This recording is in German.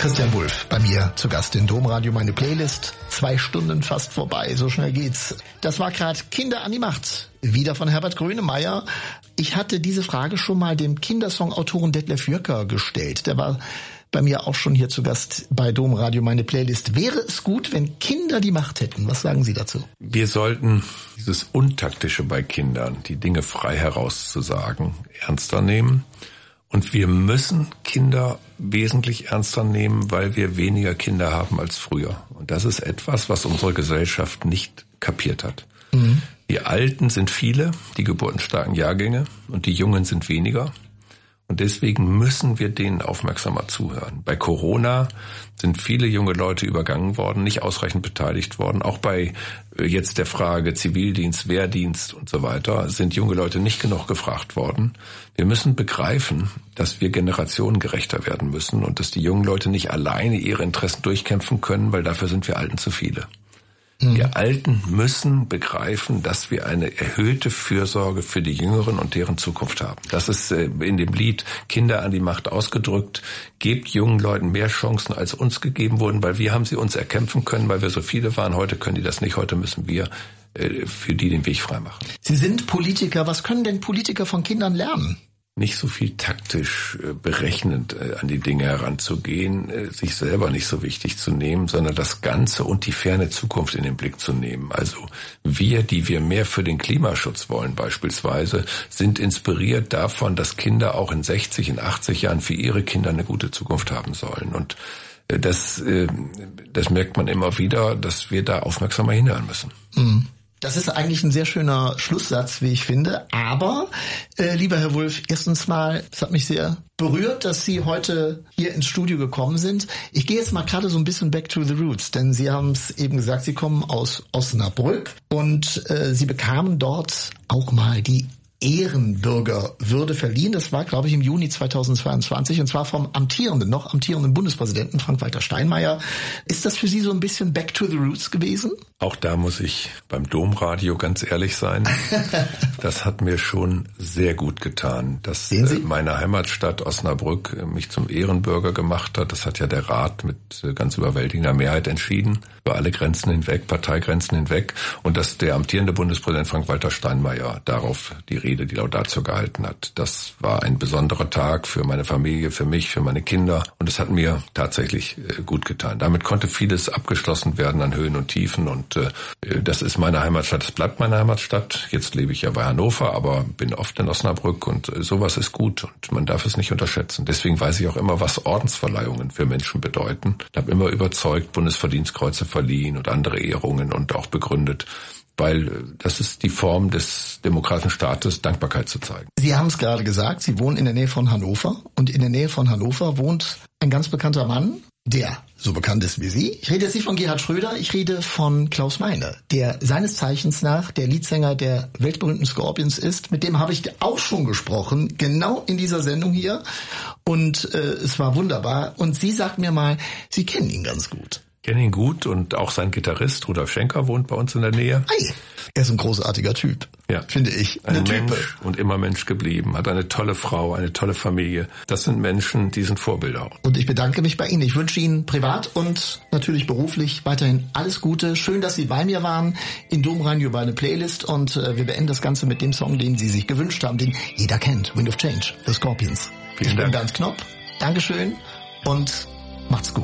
Christian Wulff bei mir zu Gast in Domradio, meine Playlist. 2 Stunden fast vorbei, so schnell geht's. Das war gerade Kinder an die Macht, wieder von Herbert Grönemeyer. Ich hatte diese Frage schon mal dem Kindersongautoren Detlef Jücker gestellt. Der war bei mir auch schon hier zu Gast bei Domradio, meine Playlist. Wäre es gut, wenn Kinder die Macht hätten? Was sagen Sie dazu? Wir sollten dieses Untaktische bei Kindern, die Dinge frei herauszusagen, ernster nehmen. Und wir müssen Kinder wesentlich ernster nehmen, weil wir weniger Kinder haben als früher. Und das ist etwas, was unsere Gesellschaft nicht kapiert hat. Mhm. Die Alten sind viele, die geburtenstarken Jahrgänge, und die Jungen sind weniger. Und deswegen müssen wir denen aufmerksamer zuhören. Bei Corona sind viele junge Leute übergangen worden, nicht ausreichend beteiligt worden. Auch bei jetzt der Frage Zivildienst, Wehrdienst und so weiter sind junge Leute nicht genug gefragt worden. Wir müssen begreifen, dass wir generationengerechter werden müssen und dass die jungen Leute nicht alleine ihre Interessen durchkämpfen können, weil dafür sind wir Alten zu viele. Wir Alten müssen begreifen, dass wir eine erhöhte Fürsorge für die Jüngeren und deren Zukunft haben. Das ist in dem Lied Kinder an die Macht ausgedrückt. Gebt jungen Leuten mehr Chancen, als uns gegeben wurden, weil wir haben sie uns erkämpfen können, weil wir so viele waren. Heute können die das nicht. Heute müssen wir für die den Weg freimachen. Sie sind Politiker. Was können denn Politiker von Kindern lernen? Nicht so viel taktisch berechnend an die Dinge heranzugehen, sich selber nicht so wichtig zu nehmen, sondern das Ganze und die ferne Zukunft in den Blick zu nehmen. Also wir, die wir mehr für den Klimaschutz wollen beispielsweise, sind inspiriert davon, dass Kinder auch in 60, in 80 Jahren für ihre Kinder eine gute Zukunft haben sollen. Und das merkt man immer wieder, dass wir da aufmerksamer hinhören müssen. Mhm. Das ist eigentlich ein sehr schöner Schlusssatz, wie ich finde. Aber, lieber Herr Wulff, erstens mal, es hat mich sehr berührt, dass Sie heute hier ins Studio gekommen sind. Ich gehe jetzt mal gerade so ein bisschen back to the roots, denn Sie haben es eben gesagt, Sie kommen aus Osnabrück und Sie bekamen dort auch mal die Ehrenbürgerwürde verliehen. Das war, glaube ich, im Juni 2022 und zwar vom noch amtierenden Bundespräsidenten Frank-Walter Steinmeier. Ist das für Sie so ein bisschen back to the roots gewesen? Auch da muss ich beim Domradio ganz ehrlich sein. Das hat mir schon sehr gut getan, dass meine Heimatstadt Osnabrück mich zum Ehrenbürger gemacht hat. Das hat ja der Rat mit ganz überwältigender Mehrheit entschieden, über alle Grenzen hinweg, Parteigrenzen hinweg, und dass der amtierende Bundespräsident Frank-Walter Steinmeier darauf die Laudatio gehalten hat. Das war ein besonderer Tag für meine Familie, für mich, für meine Kinder, und es hat mir tatsächlich gut getan. Damit konnte vieles abgeschlossen werden an Höhen und Tiefen, und das ist meine Heimatstadt, das bleibt meine Heimatstadt. Jetzt lebe ich ja bei Hannover, aber bin oft in Osnabrück, und sowas ist gut und man darf es nicht unterschätzen. Deswegen weiß ich auch immer, was Ordensverleihungen für Menschen bedeuten. Ich habe immer überzeugt, Bundesverdienstkreuze verliehen und andere Ehrungen und auch begründet, weil das ist die Form des demokratischen Staates, Dankbarkeit zu zeigen. Sie haben es gerade gesagt, Sie wohnen in der Nähe von Hannover, und in der Nähe von Hannover wohnt ein ganz bekannter Mann, der so bekannt ist wie Sie. Ich rede jetzt nicht von Gerhard Schröder, ich rede von Klaus Meine, der seines Zeichens nach der Leadsänger der weltberühmten Scorpions ist. Mit dem habe ich auch schon gesprochen, genau in dieser Sendung hier, und es war wunderbar. Und Sie sagt mir mal, Sie kennen ihn ganz gut. Ich kenne ihn gut, und auch sein Gitarrist Rudolf Schenker wohnt bei uns in der Nähe. Hey, er ist ein großartiger Typ, ja, finde ich. Ein Mensch und immer Mensch geblieben, hat eine tolle Frau, eine tolle Familie. Das sind Menschen, die sind Vorbilder. Und ich bedanke mich bei Ihnen. Ich wünsche Ihnen privat und natürlich beruflich weiterhin alles Gute. Schön, dass Sie bei mir waren in Domradio über eine Playlist, und wir beenden das Ganze mit dem Song, den Sie sich gewünscht haben, den jeder kennt, Wind of Change, The Scorpions. Vielen Dank. Ich bin Bernd Knopp. Dankeschön und macht's gut.